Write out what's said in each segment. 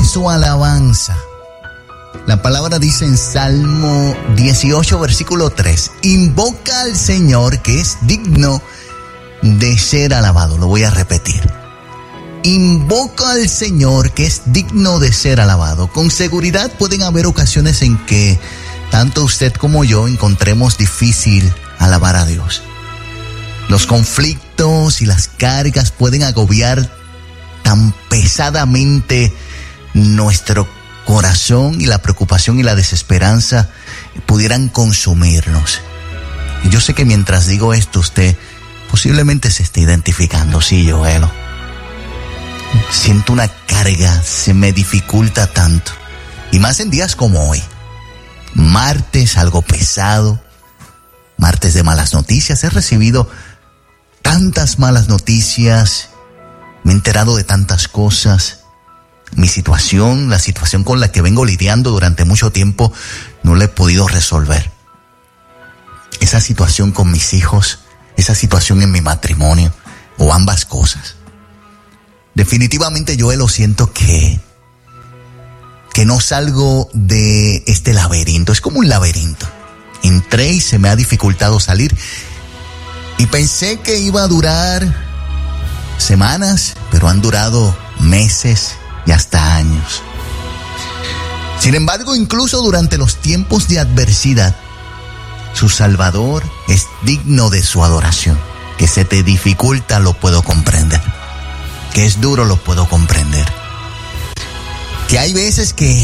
su alabanza. La palabra dice en Salmo 18, versículo 3, invoca al Señor que es digno de ser alabado. Lo voy a repetir. Invoca al Señor que es digno de ser alabado. Con seguridad pueden haber ocasiones en que tanto usted como yo encontremos difícil alabar a Dios. Los conflictos y las cargas pueden agobiar tan pesadamente nuestro corazón, y la preocupación y la desesperanza pudieran consumirnos. Y yo sé que mientras digo esto, usted posiblemente se esté identificando. Sí, Joelo. Siento una carga, se me dificulta tanto. Y más en días como hoy. Martes, algo pesado. Martes de malas noticias. He recibido tantas malas noticias. Me he enterado de tantas cosas. Mi situación, la situación con la que vengo lidiando durante mucho tiempo, no la he podido resolver. Esa situación con mis hijos, esa situación en mi matrimonio, o ambas cosas. Definitivamente yo lo siento que no salgo de este laberinto. Es como un laberinto. Entré y se me ha dificultado salir. Y pensé que iba a durar semanas, pero han durado meses y hasta años. Sin embargo, incluso durante los tiempos de adversidad, su Salvador es digno de su adoración. Que se te dificulta, lo puedo comprender. Que es duro, lo puedo comprender. Que hay veces que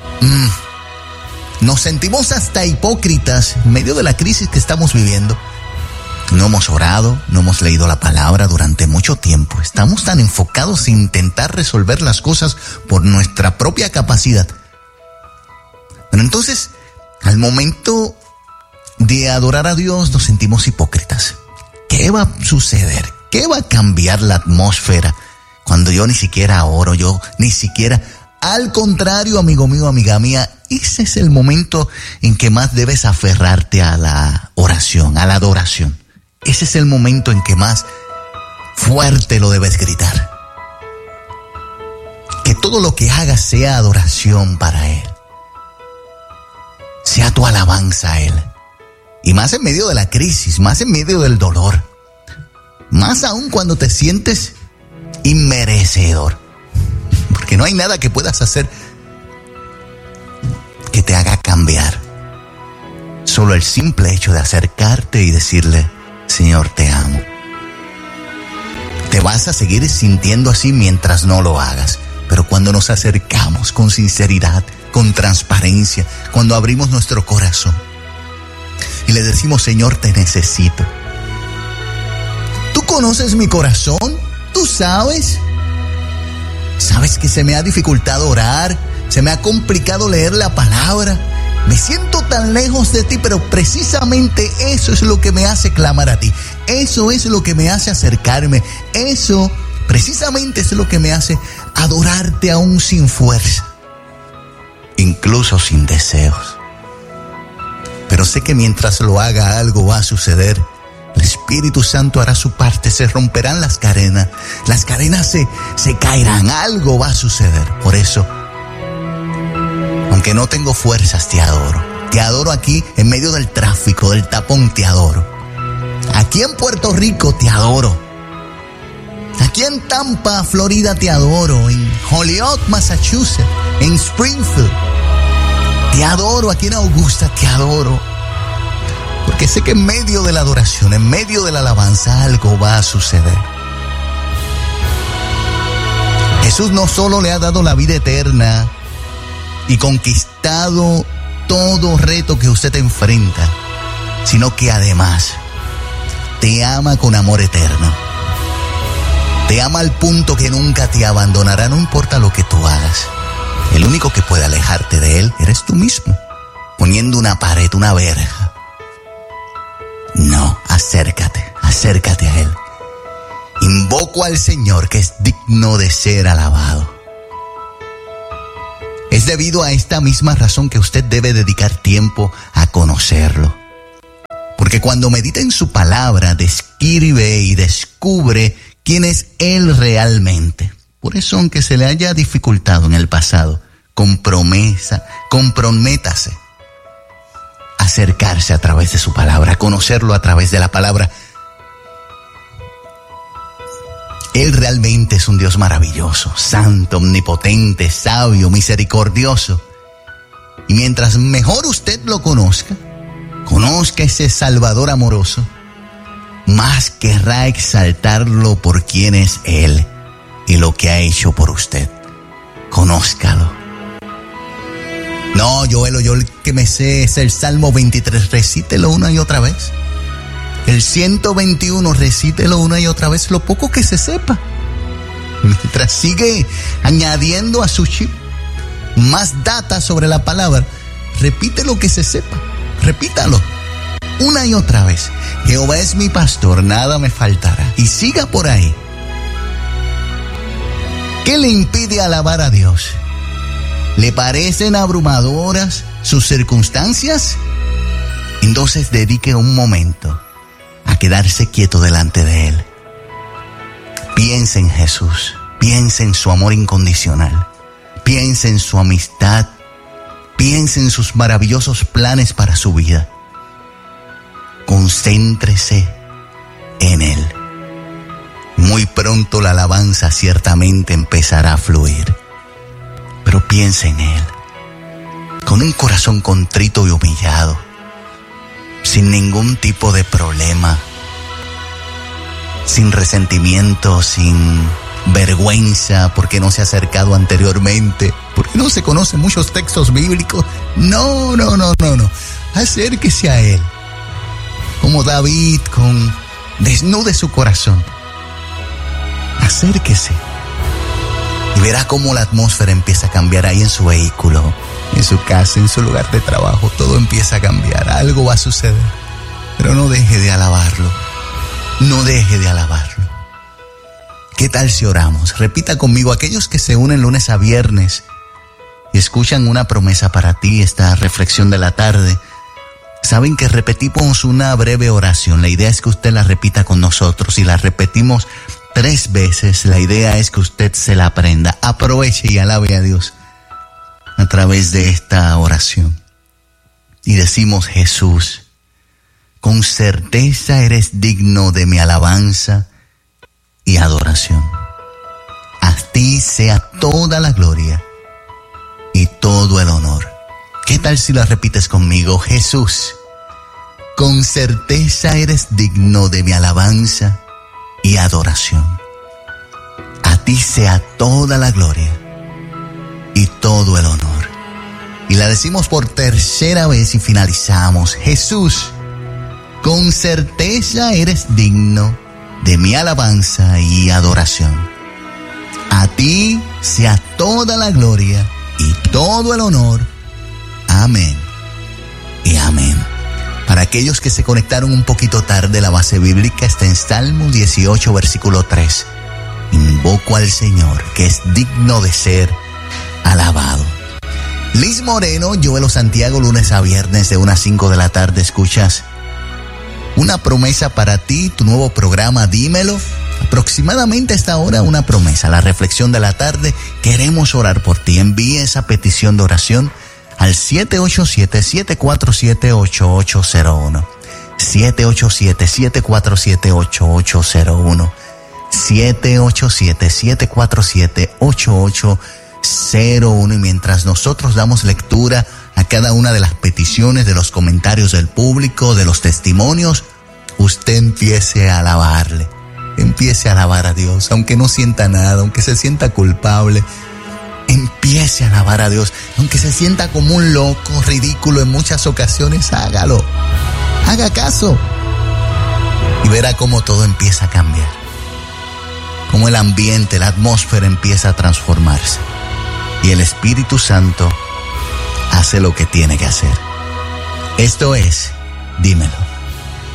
nos sentimos hasta hipócritas en medio de la crisis que estamos viviendo. No hemos orado, no hemos leído la palabra durante mucho tiempo. Estamos tan enfocados en intentar resolver las cosas por nuestra propia capacidad. Pero entonces, al momento de adorar a Dios, nos sentimos hipócritas. ¿Qué va a suceder? ¿Qué va a cambiar la atmósfera cuando yo ni siquiera oro, yo ni siquiera... Al contrario, amigo mío, amiga mía, ese es el momento en que más debes aferrarte a la oración, a la adoración. Ese es el momento en que más fuerte lo debes gritar. Que todo lo que hagas sea adoración para Él. Sea tu alabanza a Él. Y más en medio de la crisis, más en medio del dolor. Más aún cuando te sientes inmerecedor. Porque no hay nada que puedas hacer que te haga cambiar. Solo el simple hecho de acercarte y decirle: Señor, te amo. Te vas a seguir sintiendo así mientras no lo hagas. Pero cuando nos acercamos con sinceridad, con transparencia, cuando abrimos nuestro corazón y le decimos: Señor, te necesito. ¿Tú conoces mi corazón? ¿Tú sabes? ¿Sabes que se me ha dificultado orar? Se me ha complicado leer la palabra. Me siento tan lejos de ti, pero precisamente eso es lo que me hace clamar a ti. Eso es lo que me hace acercarme. Eso precisamente es lo que me hace adorarte aún sin fuerza. Incluso sin deseos. Pero sé que mientras lo haga, algo va a suceder. El Espíritu Santo hará su parte, se romperán las cadenas se caerán, algo va a suceder. Por eso, aunque no tengo fuerzas, te adoro aquí en medio del tráfico, del tapón, te adoro. Aquí en Puerto Rico te adoro. Aquí en Tampa, Florida, te adoro. En Holyoke, Massachusetts, en Springfield, te adoro. Aquí en Augusta, te adoro. Porque sé que en medio de la adoración, en medio de la alabanza, algo va a suceder. Jesús no solo le ha dado la vida eterna y conquistado todo reto que usted enfrenta, sino que además te ama con amor eterno. Te ama al punto que nunca te abandonará, no importa lo que tú hagas. El único que puede alejarte de Él eres tú mismo, poniendo una pared, una verja. No, acércate a Él. Invoco al Señor que es digno de ser alabado. Es debido a esta misma razón que usted debe dedicar tiempo a conocerlo. Porque cuando medita en su palabra, describe y descubre quién es Él realmente. Por eso, aunque se le haya dificultado en el pasado, comprométase a acercarse a través de su palabra, a conocerlo a través de la palabra. Él realmente es un Dios maravilloso, santo, omnipotente, sabio, misericordioso. Y mientras mejor usted lo conozca ese Salvador amoroso, más querrá exaltarlo por quien es Él y lo que ha hecho por usted. Conózcalo. No, yo el que me sé es el Salmo 23, recítelo una y otra vez. El 121, recítelo una y otra vez, lo poco que se sepa. Mientras sigue añadiendo a su chip más data sobre la palabra, repite lo que se sepa, repítalo una y otra vez. Jehová es mi pastor, nada me faltará. Y siga por ahí. ¿Qué le impide alabar a Dios? ¿Le parecen abrumadoras sus circunstancias? Entonces dedique un momento a quedarse quieto delante de Él. Piense en Jesús, piense en su amor incondicional, piense en su amistad, piense en sus maravillosos planes para su vida. Concéntrese en Él. Muy pronto la alabanza ciertamente empezará a fluir, pero piense en Él, con un corazón contrito y humillado, sin ningún tipo de problema, sin resentimiento, sin vergüenza porque no se ha acercado anteriormente, porque no se conocen muchos textos bíblicos. No. Acérquese a Él, como David, desnude su corazón. Acérquese y verá cómo la atmósfera empieza a cambiar ahí en su vehículo, en su casa, en su lugar de trabajo. Todo empieza a cambiar, algo va a suceder. Pero no deje de alabarlo, no deje de alabarlo. ¿Qué tal si oramos? Repita conmigo, aquellos que se unen lunes a viernes y escuchan una promesa para ti, esta reflexión de la tarde, saben que repetimos una breve oración. La idea es que usted la repita con nosotros y la repetimos 3 veces. La idea es que usted se la aprenda. Aproveche y alabe a Dios a través de esta oración. Y decimos: Jesús, con certeza eres digno de mi alabanza y adoración. A ti sea toda la gloria y todo el honor. ¿Qué tal si la repites conmigo? Jesús, con certeza eres digno de mi alabanza y adoración. A ti sea toda la gloria y todo el honor. Y la decimos por 3ª vez y finalizamos. Jesús, con certeza eres digno de mi alabanza y adoración. A ti sea toda la gloria y todo el honor. Amén y amén. Para aquellos que se conectaron un poquito tarde, la base bíblica está en Salmo 18, versículo 3. Invoco al Señor, que es digno de ser alabado. Liz Moreno, Joelo Santiago, lunes a viernes de 1 a 5 de la tarde. Escuchas una promesa para ti, tu nuevo programa Dímelo. Aproximadamente a esta hora una promesa, la reflexión de la tarde. Queremos orar por ti. Envíe esa petición de oración al 787-747-8801. 787-747-8801. 787-747-8801. Y mientras nosotros damos lectura a cada una de las peticiones, de los comentarios del público, de los testimonios, usted empiece a alabarle. Empiece a alabar a Dios, aunque no sienta nada, aunque se sienta culpable. Empiece a alabar a Dios, aunque se sienta como un loco, ridículo en muchas ocasiones. Hágalo, haga caso y verá cómo todo empieza a cambiar, cómo el ambiente, la atmósfera empieza a transformarse y el Espíritu Santo hace lo que tiene que hacer. Esto es Dímelo.